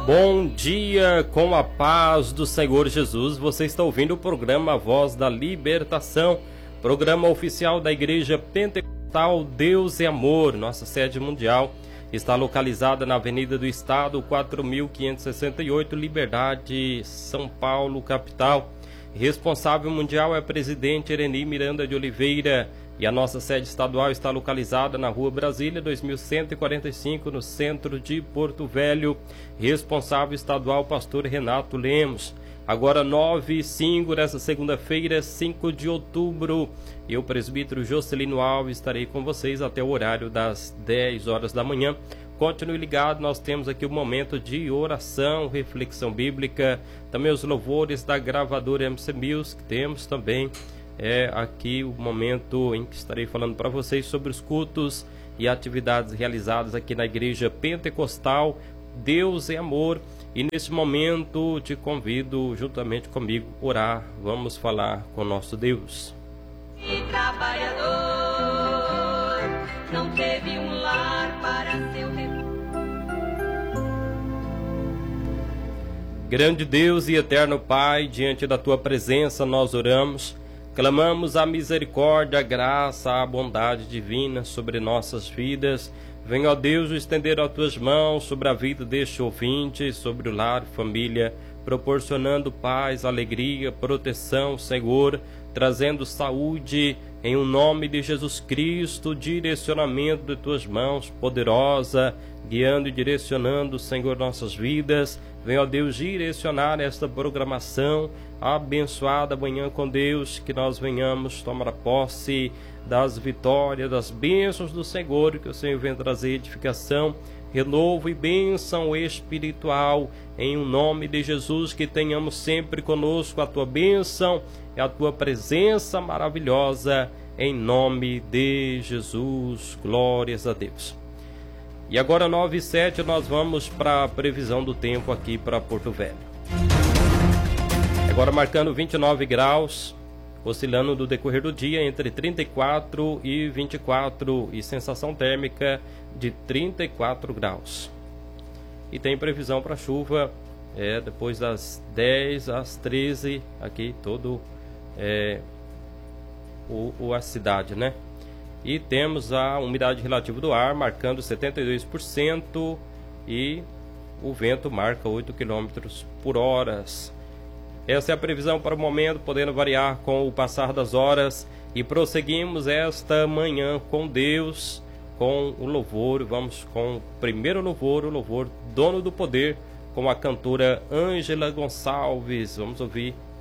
Bom dia, com a paz do Senhor Jesus. Você está ouvindo o programa Voz da Libertação, programa oficial da Igreja Pentecostal Deus e Amor. Nossa sede mundial está localizada na Avenida do Estado, 4568, Liberdade, São Paulo, capital. Responsável mundial é o presidente Ereni Miranda de Oliveira. E a nossa sede estadual está localizada na Rua Brasília, 2145, no centro de Porto Velho. Responsável estadual, pastor Renato Lemos. Agora 9h05, nessa segunda-feira, 5 de outubro. Eu, presbítero Jocelino Alves, estarei com vocês até o horário das 10 horas da manhã. Continue ligado, nós temos aqui o momento de oração, reflexão bíblica, também os louvores da gravadora MC Music. Temos também aqui o momento em que estarei falando para vocês sobre os cultos e atividades realizadas aqui na Igreja Pentecostal Deus e Amor. E nesse momento te convido juntamente comigo a orar. Vamos falar com nosso Deus. E trabalhador não teve um lar para seu Grande Deus e eterno Pai, diante da tua presença nós oramos. Clamamos a misericórdia, a graça, a bondade divina sobre nossas vidas. Venha, ó Deus, estender as tuas mãos sobre a vida deste ouvinte, sobre o lar, família, proporcionando paz, alegria, proteção, Senhor, trazendo saúde, em o nome de Jesus Cristo, direcionamento de tuas mãos, poderosa, guiando e direcionando, Senhor, nossas vidas. Venha, ó Deus, direcionar esta programação abençoada manhã com Deus, que nós venhamos tomar posse das vitórias, das bênçãos do Senhor, que o Senhor venha trazer edificação, renovo e bênção espiritual, em o nome de Jesus, que tenhamos sempre conosco a tua bênção e a tua presença maravilhosa, em nome de Jesus. Glórias a Deus. E agora 9h07, nós vamos para a previsão do tempo aqui para Porto Velho. Agora marcando 29 graus, oscilando do decorrer do dia entre 34 e 24 e sensação térmica de 34 graus. E tem previsão para chuva depois das 10 às 13 aqui todo a cidade, né? E temos a umidade relativa do ar marcando 72% e o vento marca 8 km por hora. Essa é a previsão para o momento, podendo variar com o passar das horas. E prosseguimos esta manhã com Deus, com o louvor. Vamos com o primeiro louvor, o louvor Dono do Poder, com a cantora Ângela Gonçalves. Vamos ouvir